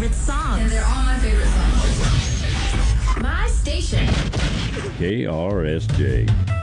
favorite songs. And they're all my favorite songs. My station. KRSJ.